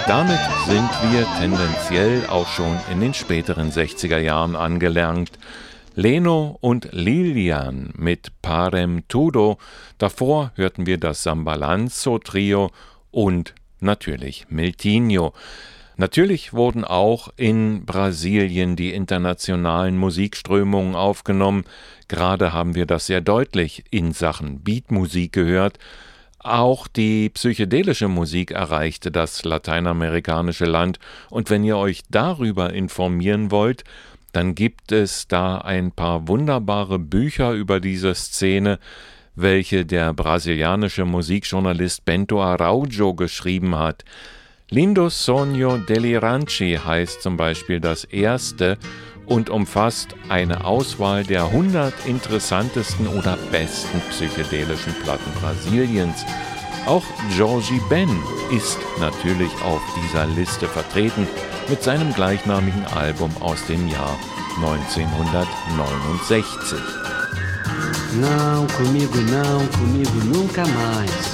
Damit sind wir tendenziell auch schon in den späteren 60er Jahren angelangt. Leno und Lilian mit Parem Tudo, davor hörten wir das Sambalanzo-Trio und natürlich Miltinho. Natürlich wurden auch in Brasilien die internationalen Musikströmungen aufgenommen. Gerade haben wir das sehr deutlich in Sachen Beatmusik gehört. Auch die psychedelische Musik erreichte das lateinamerikanische Land. Und wenn ihr euch darüber informieren wollt, dann gibt es da ein paar wunderbare Bücher über diese Szene, welche der brasilianische Musikjournalist Bento Araujo geschrieben hat. Lindo Sonho Delirante heißt zum Beispiel das erste und umfasst eine Auswahl der 100 interessantesten oder besten psychedelischen Platten Brasiliens. Auch Jorge Ben ist natürlich auf dieser Liste vertreten mit seinem gleichnamigen Album aus dem Jahr 1969. Não, comigo nunca mais.